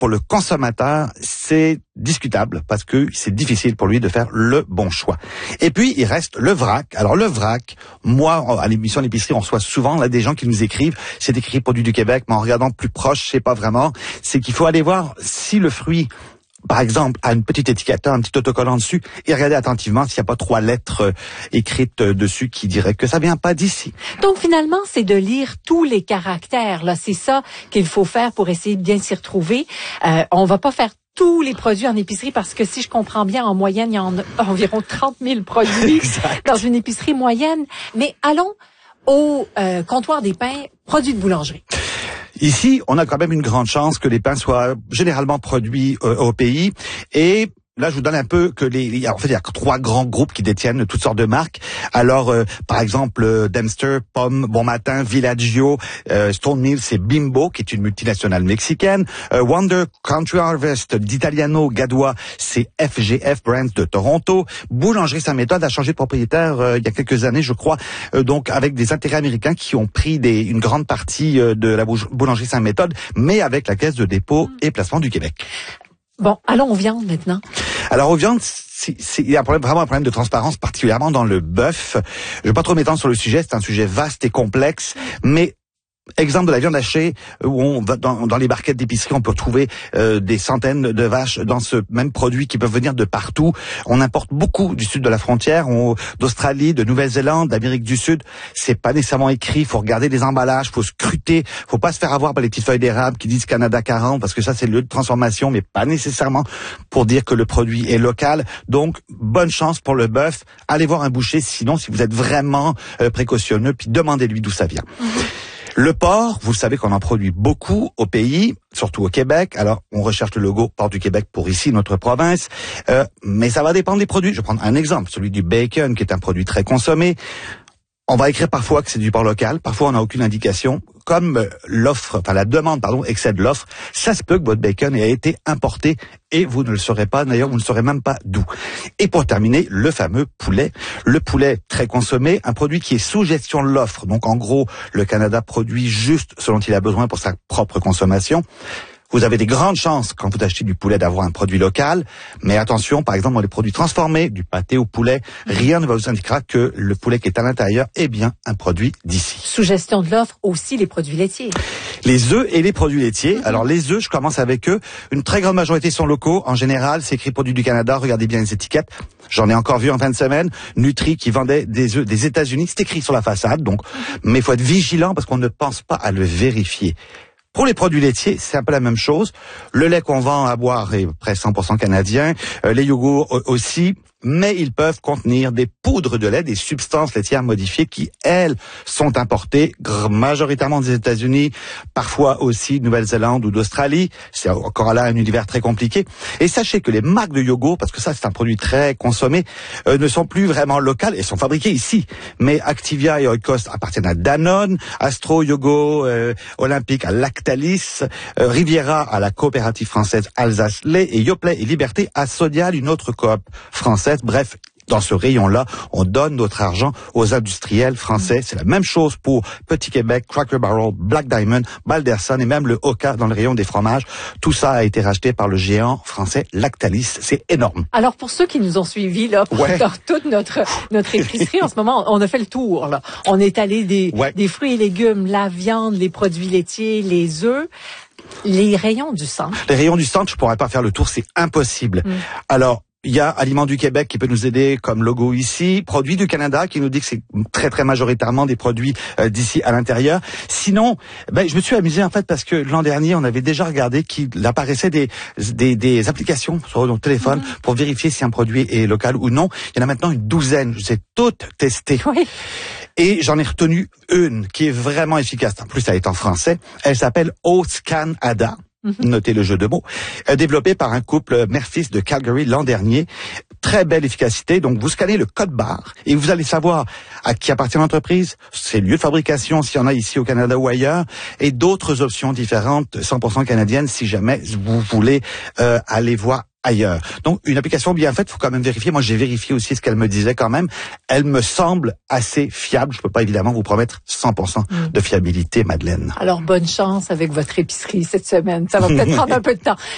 pour le consommateur, c'est discutable parce que c'est difficile pour lui de faire le bon choix. Et puis, il reste le vrac. Alors, le vrac, moi, à l'émission L'épicerie, on reçoit souvent là des gens qui nous écrivent, c'est écrit produit du Québec, mais en regardant plus proche, je sais pas vraiment. C'est qu'il faut aller voir si le fruit, par exemple, a une petite étiquette, un petit autocollant dessus, et regarder attentivement s'il n'y a pas 3 lettres écrites dessus qui diraient que ça vient pas d'ici. Donc, finalement, c'est de lire tous les caractères, là. C'est ça qu'il faut faire pour essayer de bien s'y retrouver. On va pas faire tous les produits en épicerie parce que si je comprends bien, en moyenne, il y en a environ 30 000 produits dans une épicerie moyenne. Mais allons au comptoir des pains, produits de boulangerie. Ici, on a quand même une grande chance que les pains soient généralement produits au pays. Et là, je vous donne un peu que en fait, il y a 3 grands groupes qui détiennent toutes sortes de marques. Alors, par exemple, Dempster, Pomme, Bon Matin, Villaggio, Stone Mill, c'est Bimbo, qui est une multinationale mexicaine. Wonder, Country Harvest, d'Italiano, Gadois, c'est FGF Brands de Toronto. Boulangerie Sainte-Méthode a changé de propriétaire il y a quelques années, je crois, donc avec des intérêts américains qui ont pris une grande partie de la Boulangerie Sainte-Méthode, mais avec la Caisse de dépôt et placement du Québec. Bon, allons aux viandes maintenant. Alors aux viandes, il y a vraiment un problème de transparence, particulièrement dans le bœuf. Je vais pas trop m'étendre sur le sujet, c'est un sujet vaste et complexe, mais exemple de la viande hachée, où on va dans les barquettes d'épicerie, on peut trouver des centaines de vaches dans ce même produit qui peuvent venir de partout. On importe beaucoup du sud de la frontière, d'Australie, de Nouvelle-Zélande, d'Amérique du Sud. C'est pas nécessairement écrit, faut regarder les emballages, faut scruter, faut pas se faire avoir par les petites feuilles d'érable qui disent Canada 40 parce que ça c'est le lieu de transformation, mais pas nécessairement pour dire que le produit est local. Donc bonne chance pour le bœuf. Allez voir un boucher, sinon si vous êtes vraiment précautionneux, puis demandez-lui d'où ça vient. Le porc, vous savez qu'on en produit beaucoup au pays, surtout au Québec. Alors, on recherche le logo Porc du Québec pour ici, notre province. Mais ça va dépendre des produits. Je vais prendre un exemple, celui du bacon, qui est un produit très consommé. On va écrire parfois que c'est du porc local, parfois on n'a aucune indication. Comme la demande, excède l'offre, ça se peut que votre bacon ait été importé et vous ne le saurez pas. D'ailleurs, vous ne saurez même pas d'où. Et pour terminer, le fameux poulet. Le poulet très consommé, un produit qui est sous gestion de l'offre. Donc en gros, le Canada produit juste ce dont il a besoin pour sa propre consommation. Vous avez des grandes chances, quand vous achetez du poulet, d'avoir un produit local. Mais attention, par exemple, dans les produits transformés, du pâté au poulet, rien ne va vous indiquer que le poulet qui est à l'intérieur est bien un produit d'ici. Sous gestion de l'offre, aussi les produits laitiers. Les œufs et les produits laitiers. Alors les œufs, je commence avec eux. Une très grande majorité sont locaux. En général, c'est écrit produit du Canada. Regardez bien les étiquettes. J'en ai encore vu en fin de semaine. Nutri qui vendait des œufs des États-Unis. C'est écrit sur la façade. Donc, mais il faut être vigilant parce qu'on ne pense pas à le vérifier. Pour les produits laitiers, c'est un peu la même chose. Le lait qu'on vend à boire est presque 100% canadien. Les yogourts aussi. Mais ils peuvent contenir des poudres de lait, des substances laitières modifiées qui, elles, sont importées majoritairement des États-Unis, parfois aussi de Nouvelle-Zélande ou d'Australie. C'est encore là un univers très compliqué. Et sachez que les marques de yogourt, parce que ça c'est un produit très consommé, ne sont plus vraiment locales et sont fabriquées ici. Mais Activia et Oikos appartiennent à Danone, Astro, Yogo, Olympique à Lactalis, Riviera à la coopérative française Alsace Lait et Yoplait et Liberté à Sodial, une autre coop française. Bref, dans ce rayon-là, on donne notre argent aux industriels français. C'est la même chose pour Petit Québec, Cracker Barrel, Black Diamond, Balderson et même le Oka dans le rayon des fromages. Tout ça a été racheté par le géant français Lactalis. C'est énorme. Alors pour ceux qui nous ont suivis là, dans toute notre épicerie en ce moment, on a fait le tour là. On est allé des fruits et légumes, la viande, les produits laitiers, les œufs. Les rayons du centre. Les rayons du centre, je pourrais pas faire le tour, c'est impossible. Alors, il y a Aliments du Québec qui peut nous aider comme logo ici, Produits du Canada qui nous dit que c'est très très majoritairement des produits d'ici à l'intérieur. Sinon, je me suis amusé en fait parce que l'an dernier, on avait déjà regardé qu'il apparaissait des applications sur nos téléphones pour vérifier si un produit est local ou non. Il y en a maintenant une douzaine, je les ai toutes testées. Oui. Et j'en ai retenu une qui est vraiment efficace. En plus, elle est en français. Elle s'appelle O-Scan-ADA. Notez le jeu de mots. Développé par un couple mère-fils de Calgary l'an dernier. Très belle efficacité. Donc, vous scannez le code barre et vous allez savoir à qui appartient l'entreprise, ses lieux de fabrication, s'il y en a ici au Canada ou ailleurs, et d'autres options différentes, 100% canadiennes, si jamais vous voulez aller voir ailleurs. Donc, une application bien faite, faut quand même vérifier. Moi, j'ai vérifié aussi ce qu'elle me disait quand même. Elle me semble assez fiable. Je peux pas évidemment vous promettre 100% de fiabilité, Madeleine. Alors, bonne chance avec votre épicerie cette semaine. Ça va peut-être prendre un peu de temps.